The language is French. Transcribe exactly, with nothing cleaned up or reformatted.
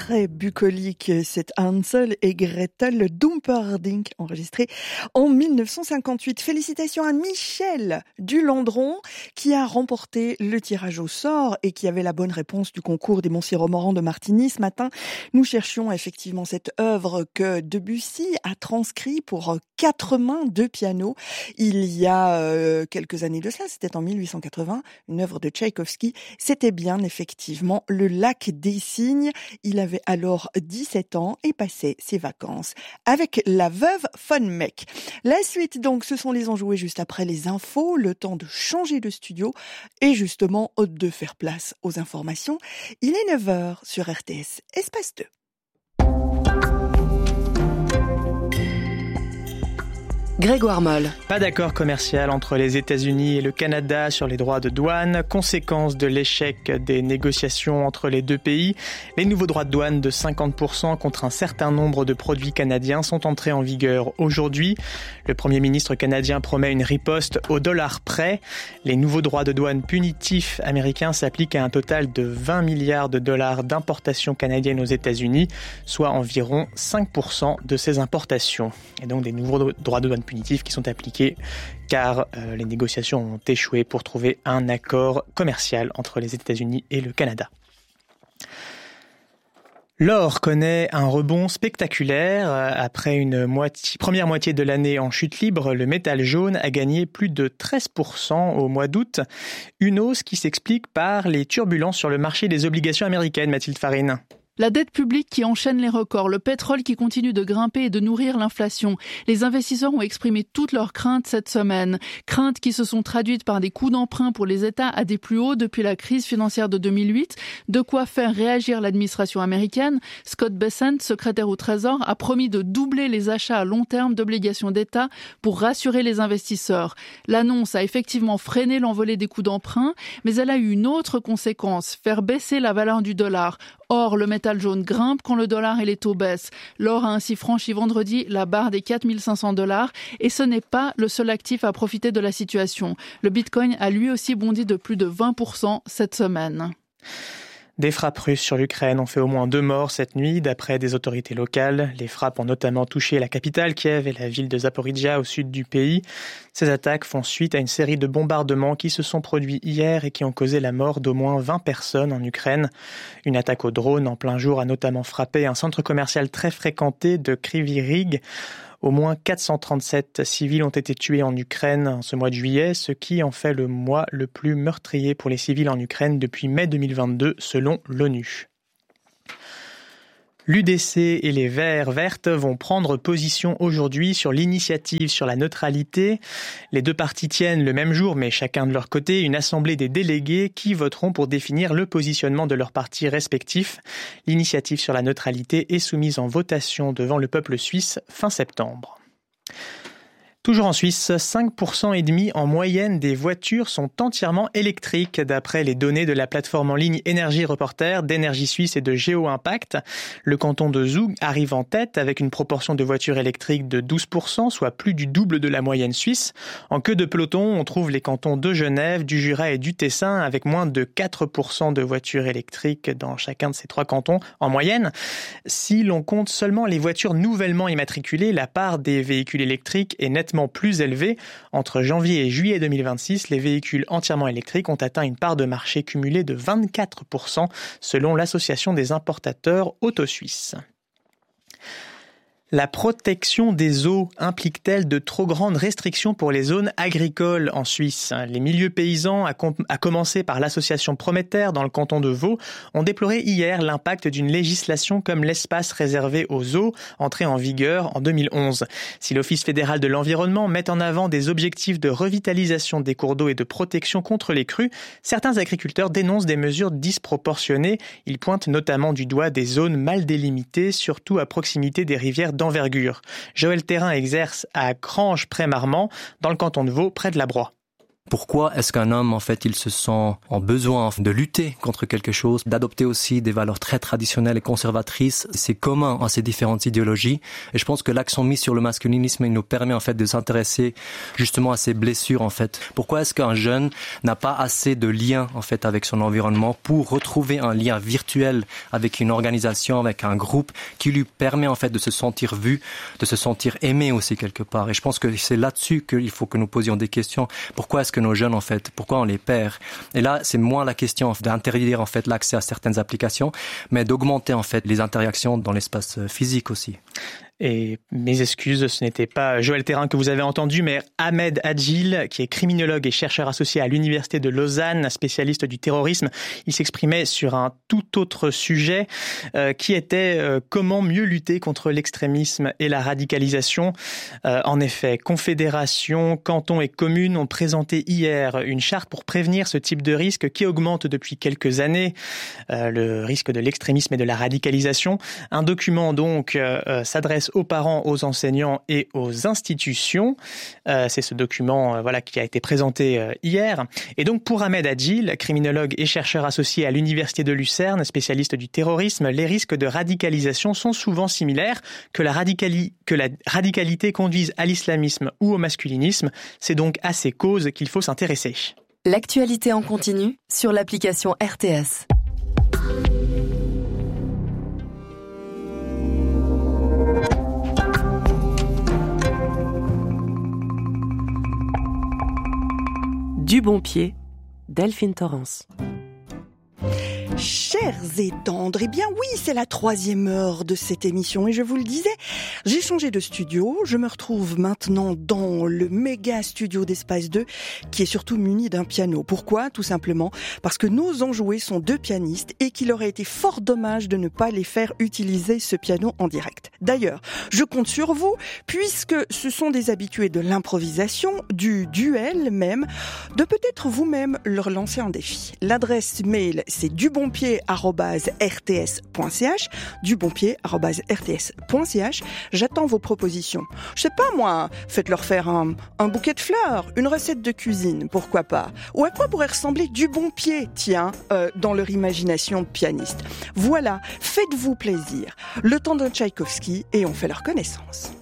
très bucolique, c'est Hansel et Gretel Dumperdinck, enregistré en dix-neuf cent cinquante-huit. Félicitations à Michel Dulandron qui a remporté le tirage au sort et qui avait la bonne réponse du concours des Monts-Siromorant de Martigny. Ce matin, nous cherchions effectivement cette œuvre que Debussy a transcrite pour quatre mains de piano il y a euh, quelques années de cela, c'était en mille huit cent quatre-vingts, une œuvre de Tchaïkovski. C'était bien effectivement Le Lac des Cygnes. Il avait alors dix-sept ans et passait ses vacances avec la veuve von Meck. La suite donc, ce sont les enjoués juste après les infos, le temps de changer de studio et justement de faire place aux informations. Il est neuf heures sur R T S, espace deux. Grégoire Moll. Pas d'accord commercial entre les États-Unis et le Canada sur les droits de douane, conséquence de l'échec des négociations entre les deux pays. Les nouveaux droits de douane de cinquante pour cent contre un certain nombre de produits canadiens sont entrés en vigueur aujourd'hui. Le Premier ministre canadien promet une riposte au dollar près. Les nouveaux droits de douane punitifs américains s'appliquent à un total de vingt milliards de dollars d'importations canadiennes aux États-Unis, soit environ cinq pour cent de ces importations. Et donc des nouveaux droits de douane punitifs qui sont appliqués car euh, les négociations ont échoué pour trouver un accord commercial entre les États-Unis et le Canada. L'or connaît un rebond spectaculaire. Après une moitié, première moitié de l'année en chute libre, le métal jaune a gagné plus de treize pour cent au mois d'août. Une hausse qui s'explique par les turbulences sur le marché des obligations américaines, Mathilde Farine. La dette publique qui enchaîne les records, le pétrole qui continue de grimper et de nourrir l'inflation. Les investisseurs ont exprimé toutes leurs craintes cette semaine. Craintes qui se sont traduites par des coûts d'emprunt pour les États à des plus hauts depuis la crise financière de deux mille huit. De quoi faire réagir l'administration américaine. Scott Bessent, secrétaire au Trésor, a promis de doubler les achats à long terme d'obligations d'État pour rassurer les investisseurs. L'annonce a effectivement freiné l'envolée des coûts d'emprunt, mais elle a eu une autre conséquence, faire baisser la valeur du dollar. Or, le métal jaune grimpe quand le dollar et les taux baissent. L'or a ainsi franchi vendredi la barre des quatre mille cinq cents dollars et ce n'est pas le seul actif à profiter de la situation. Le Bitcoin a lui aussi bondi de plus de vingt pour cent cette semaine. Des frappes russes sur l'Ukraine ont fait au moins deux morts cette nuit, d'après des autorités locales. Les frappes ont notamment touché la capitale, Kiev, et la ville de Zaporijia, au sud du pays. Ces attaques font suite à une série de bombardements qui se sont produits hier et qui ont causé la mort d'au moins vingt personnes en Ukraine. Une attaque au drone en plein jour a notamment frappé un centre commercial très fréquenté de Kryvyi Rih. Au moins quatre cent trente-sept civils ont été tués en Ukraine en ce mois de juillet, ce qui en fait le mois le plus meurtrier pour les civils en Ukraine depuis mai deux mille vingt-deux, selon l'ONU. L'U D C et les Verts Vertes vont prendre position aujourd'hui sur l'initiative sur la neutralité. Les deux partis tiennent le même jour, mais chacun de leur côté, une assemblée des délégués qui voteront pour définir le positionnement de leurs partis respectifs. L'initiative sur la neutralité est soumise en votation devant le peuple suisse fin septembre. Toujours en Suisse, cinq pour cent et demi en moyenne des voitures sont entièrement électriques, d'après les données de la plateforme en ligne Énergie Reporter, d'Énergie Suisse et de Géo Impact. Le canton de Zoug arrive en tête avec une proportion de voitures électriques de douze pour cent, soit plus du double de la moyenne suisse. En queue de peloton, on trouve les cantons de Genève, du Jura et du Tessin, avec moins de quatre pour cent de voitures électriques dans chacun de ces trois cantons en moyenne. Si l'on compte seulement les voitures nouvellement immatriculées, la part des véhicules électriques est nettement plus élevé. Entre janvier et juillet deux mille vingt-six, les véhicules entièrement électriques ont atteint une part de marché cumulée de vingt-quatre pour cent selon l'Association des importateurs auto suisses. La protection des eaux implique-t-elle de trop grandes restrictions pour les zones agricoles en Suisse ? Les milieux paysans, à, com- à commencer par l'association Prométhère dans le canton de Vaud, ont déploré hier l'impact d'une législation comme l'espace réservé aux eaux, entrée en vigueur en deux mille onze. Si l'Office fédéral de l'environnement met en avant des objectifs de revitalisation des cours d'eau et de protection contre les crues, certains agriculteurs dénoncent des mesures disproportionnées. Ils pointent notamment du doigt des zones mal délimitées, surtout à proximité des rivières d'envergure. Joël Thérin exerce à Cranges-près-Marmont, dans le canton de Vaud, près de la Broye. Pourquoi est-ce qu'un homme, en fait, il se sent en besoin de lutter contre quelque chose, d'adopter aussi des valeurs très traditionnelles et conservatrices? C'est commun à ces différentes idéologies. Et je pense que l'accent mis sur le masculinisme, il nous permet, en fait, de s'intéresser justement à ces blessures, en fait. Pourquoi est-ce qu'un jeune n'a pas assez de lien, en fait, avec son environnement pour retrouver un lien virtuel avec une organisation, avec un groupe qui lui permet, en fait, de se sentir vu, de se sentir aimé aussi quelque part. Et je pense que c'est là-dessus qu'il faut que nous posions des questions. Pourquoi est-ce que nos jeunes, en fait, pourquoi on les perd? Et là, c'est moins la question d'interdire, en fait, l'accès à certaines applications, mais d'augmenter, en fait, les interactions dans l'espace physique aussi. Et mes excuses, ce n'était pas Joël Thérin que vous avez entendu, mais Ahmed Adjil, qui est criminologue et chercheur associé à l'Université de Lausanne, spécialiste du terrorisme. Il s'exprimait sur un tout autre sujet euh, qui était euh, comment mieux lutter contre l'extrémisme et la radicalisation. Euh, en effet, confédération, cantons et communes ont présenté hier une charte pour prévenir ce type de risque qui augmente depuis quelques années, euh, le risque de l'extrémisme et de la radicalisation. Un document donc euh, s'adresse aux parents, aux enseignants et aux institutions. Euh, c'est ce document euh, voilà, qui a été présenté euh, hier. Et donc pour Ahmed Adjil, criminologue et chercheur associé à l'Université de Lucerne, spécialiste du terrorisme, les risques de radicalisation sont souvent similaires, que la, radicali- que la radicalité conduise à l'islamisme ou au masculinisme. C'est donc à ces causes qu'il faut s'intéresser. L'actualité en continu sur l'application R T S. Du bon pied, Delphine Torrance. Chers et tendres, eh bien oui, c'est la troisième heure de cette émission et je vous le disais, j'ai changé de studio, je me retrouve maintenant dans le méga studio d'Espace deux qui est surtout muni d'un piano. Pourquoi? Tout simplement parce que nos enjoués sont deux pianistes et qu'il aurait été fort dommage de ne pas les faire utiliser ce piano en direct. D'ailleurs, je compte sur vous puisque ce sont des habitués de l'improvisation, du duel même, de peut-être vous-même leur lancer un défi. L'adresse mail, c'est dubonpied arobase r t s point c h, dubonpied arobase r t s point c h. J'attends vos propositions. Je sais pas moi, faites-leur faire un, un bouquet de fleurs, une recette de cuisine, pourquoi pas. Ou à quoi pourrait ressembler du bon pied, tiens, euh, dans leur imagination de pianiste. Voilà, faites-vous plaisir. Le temps d'un Tchaïkovski et on fait leur connaissance.